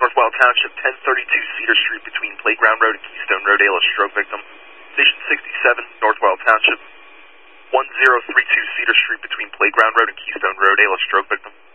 North Wild Township, 1032 Cedar Street between Playground Road and Keystone Road, Ayla, stroke victim. Station 67, North Wild Township, 1032 Cedar Street between Playground Road and Keystone Road, Ayla, stroke victim.